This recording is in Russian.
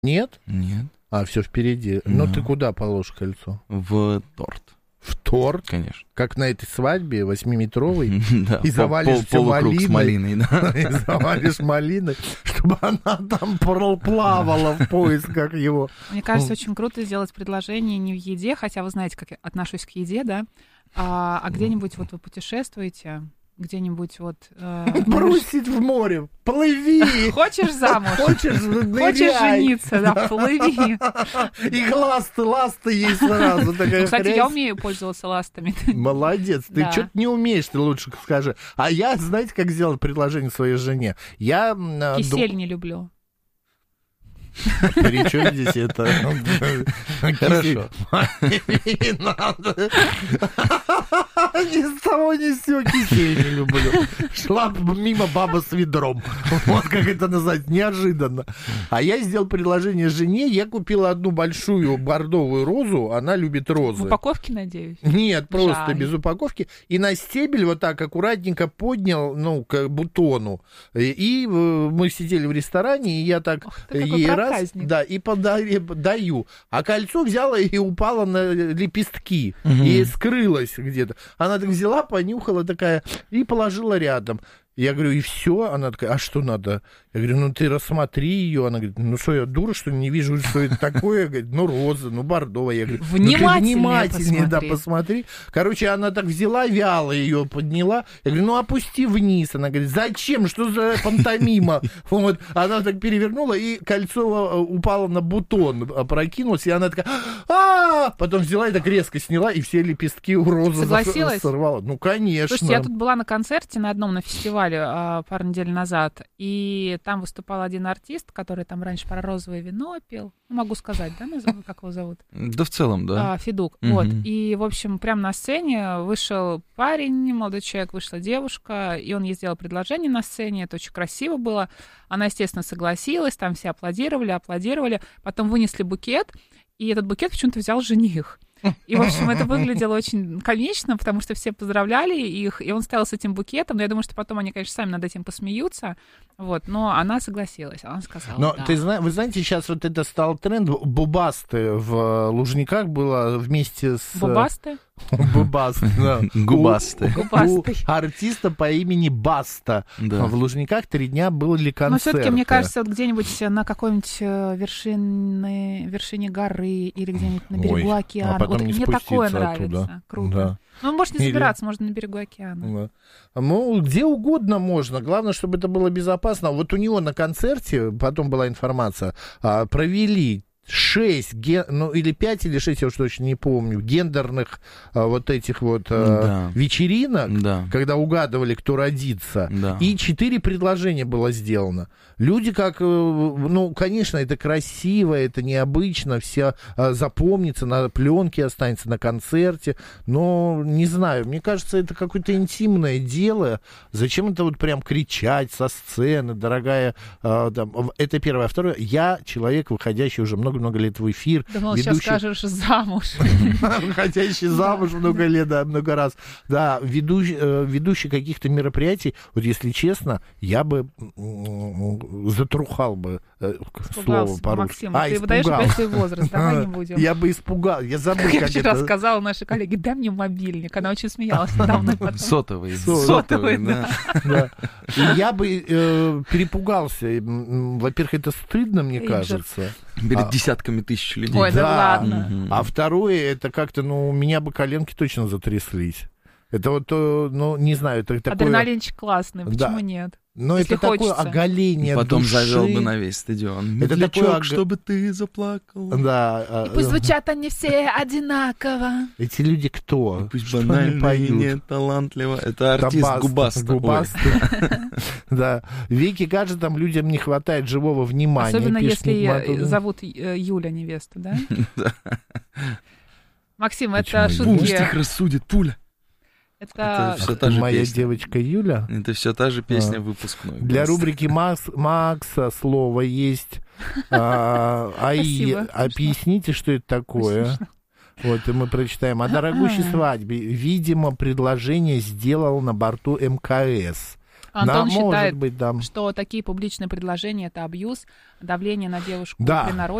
Нет? Нет. А, все впереди. Ну. Ну, ты куда положишь кольцо? В торт. В торт? Конечно. Как на этой свадьбе 8-метровой? Да, И завалишь всё полукруг с малиной, да. И завалишь малиной, чтобы она там плавала в поисках его. Мне кажется, очень круто сделать предложение не в еде, хотя вы знаете, как я отношусь к еде, да, а где-нибудь вот вы путешествуете, где-нибудь вот... Бросить в море, плыви! Хочешь замуж? Хочешь Жениться, да, плыви. И ласты есть сразу. Кстати, я умею пользоваться ластами. Молодец, ты Да. что-то не умеешь, ты лучше скажи. А я, знаете, как сделал предложение своей жене? Я... Кисель не люблю. При чем здесь это? Хорошо. Не надо. Ни с того, ни с сего кисель не люблю. Шла мимо баба с ведром. Вот как это назвать, неожиданно. А я сделал предложение жене, я купил одну большую бордовую розу, она любит В розы. упаковке, надеюсь? Нет, просто Жаль. без упаковки. И на стебель вот так аккуратненько поднял, ну, к бутону. И мы сидели в ресторане, и я так Ох ты, какой ей раз, проказник. да, и даю. А кольцо взяла и упало на лепестки. И скрылось где-то. Она так взяла, понюхала такая и положила рядом. Я говорю, и все? Она такая, а что надо? Я говорю, ну ты рассмотри ее. Она говорит, ну что, я дура, что ли, не вижу, что это такое? Говорит, ну роза, ну бордовая. Я говорю, ну ты внимательнее, да, посмотри. Короче, она так взяла, вяло ее подняла. Я говорю, ну опусти вниз. Она говорит, зачем? Что за пантомима? Вот. Она так перевернула, и кольцо упало на бутон, опрокинулось, и она такая, потом взяла и так резко сняла, и все лепестки у розы Согласилась? сорвала. Ну, конечно. Слушайте, я тут была на концерте на одном, на фестивале пару недель назад, и там выступал один артист, который там раньше про розовое вино пел. Ну, могу сказать, да, как его зовут? Да в целом, да. Федук. Мгм. Вот. И, в общем, прямо на сцене вышел парень, молодой человек, вышла девушка, и он ей сделал предложение на сцене, это очень красиво было. Она, естественно, согласилась, там все аплодировали, потом вынесли букет, и этот букет почему-то взял жених. И, в общем, это выглядело очень комично, потому что все поздравляли их, и он стоял с этим букетом, но я думаю, что потом они, конечно, сами над этим посмеются, вот, но она согласилась, она сказала, Но да. вы знаете, сейчас вот это стал тренд, бубасты в Лужниках было вместе с... Бубасты? Бубасты, да. Губасты. У артиста по имени Баста. Да. В Лужниках 3 дня были Но концерты. все-таки, мне кажется, вот где-нибудь на какой-нибудь вершине горы или где-нибудь на берегу Ой, океана. а потом Вот не мне такое спуститься нравится. оттуда. Круто. Да. Ну, может не Или- собираться, можно на берегу океана. Да. Ну, где угодно можно. Главное, чтобы это было безопасно. Вот у него на концерте, потом была информация, провели 6, или 5, или 6, я уж точно не помню, гендерных вот этих вот Да. вечеринок, Да. когда угадывали, кто родится. Да. И 4 предложения было сделано. Люди ну, конечно, это красиво, это необычно, все запомнится, на пленке останется, на концерте, но не знаю, мне кажется, это какое-то интимное дело. Зачем это вот прям кричать со сцены, дорогая? Это первое. А второе, я человек, выходящий уже много лет в эфир. Думала, сейчас скажешь замуж. Выходящий замуж много лет, да, много раз. Да, ведущий каких-то мероприятий, вот если честно, я бы затрухал бы слово по-русски. Максим, ты выдаешь опять свой возраст, давай не будем. Я бы испугал, я забыл, Я как вчера это... сказала нашей коллеге, дай мне мобильник. Она очень смеялась недавно. Сотовый. Сотовый, да. Да. И я бы перепугался. Во-первых, это стыдно, мне кажется. Перед десятками тысяч людей. Ой, да Да. ладно. А второе, это как-то, у меня бы коленки точно затряслись. Это вот, не знаю, это такое... Адреналинчик классный, почему Да. нет? Но если это такое хочется. оголение Потом души. завел бы на весь стадион. Это Медлячок, такое чтобы ты заплакал. Да. И пусть звучат они все одинаково. Эти люди кто? Пусть Что они банально и поют? не талантливо. Это артист Губаста. Да. Веки гаджетам людям не хватает живого внимания. Особенно пишет если Нигматуллин. зовут Юля невесту, да? Максим, это Почему Пусть шутки. их рассудит пуля. Это всё та же Моя песня. девочка Юля. Это все та же песня выпускной. Для просто. рубрики Макса слово есть. Спасибо. Объясните, что это такое. Вот, и мы прочитаем. О дорогущей свадьбе. Видимо, предложение сделал на борту МКС. Антон да, считает, может быть, да. что такие публичные предложения — это абьюз, давление на девушку Да. при народе.